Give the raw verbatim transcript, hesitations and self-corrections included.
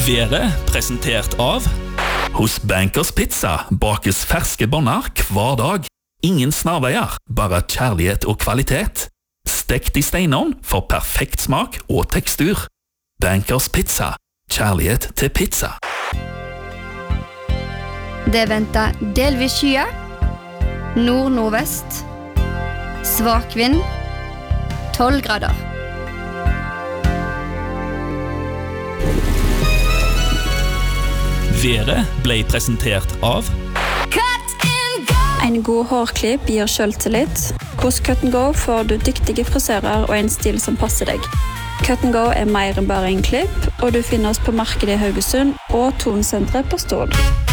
Været presentert av Hos Bankers Pizza bakes ferske bonner hver dag. Ingen snarveier, bare kjærlighet og kvalitet. Stekt i steinovn for perfekt smak og tekstur. Bankers Pizza. Kjærlighet til pizza. Det venter delvis skyer. Nord-nordvest. Svak vind. tolv grader. Været ble presentert av En god hårklipp gir selvtillit. Hos Cut and Go får du dyktige frisører og en stil som passer deg. Cut and Go er mer enn bare en klipp, og du finner oss på markedet i Haugesund og Tonsenteret på Stord.